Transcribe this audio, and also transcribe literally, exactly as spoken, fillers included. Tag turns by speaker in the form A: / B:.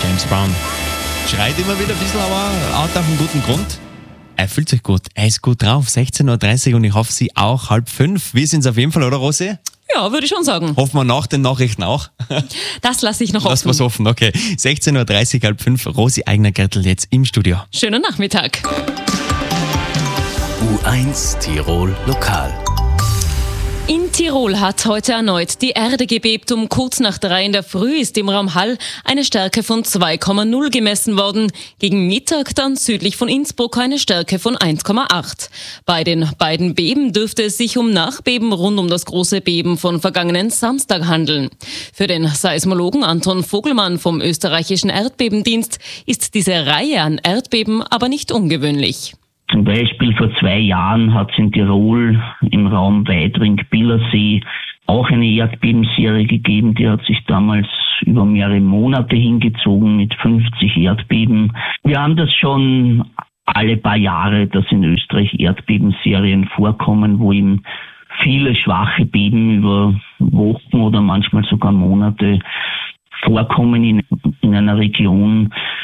A: James Brown. Schreit immer wieder ein bisschen, aber auch auf einen guten Grund. Er fühlt sich gut, er ist gut drauf. sechzehn Uhr dreißig und ich hoffe, Sie auch halb fünf. Wir sind es auf jeden Fall, oder Rosi?
B: Ja, würde ich schon sagen.
A: Hoffen wir nach den Nachrichten auch.
B: Das lasse ich noch offen.
A: Lass was offen, okay. sechzehn Uhr dreißig, halb fünf, Rosi Eigner-Gärtl jetzt im Studio.
B: Schönen Nachmittag.
C: U eins Tirol Lokal.
B: In Tirol hat heute erneut die Erde gebebt. Um kurz nach drei in der Früh ist im Raum Hall eine Stärke von zwei Komma null gemessen worden. Gegen Mittag dann südlich von Innsbruck eine Stärke von eins Komma acht. Bei den beiden Beben dürfte es sich um Nachbeben rund um das große Beben von vergangenen Samstag handeln. Für den Seismologen Anton Vogelmann vom österreichischen Erdbebendienst ist diese Reihe an Erdbeben aber nicht ungewöhnlich.
D: Zum Beispiel vor zwei Jahren hat es in Tirol im Raum Weidring-Billersee auch eine Erdbebenserie gegeben. Die hat sich damals über mehrere Monate hingezogen mit fünfzig Erdbeben. Wir haben das schon alle paar Jahre, dass in Österreich Erdbebenserien vorkommen, wo eben viele schwache Beben über Wochen oder manchmal sogar Monate vorkommen in, in einer Region.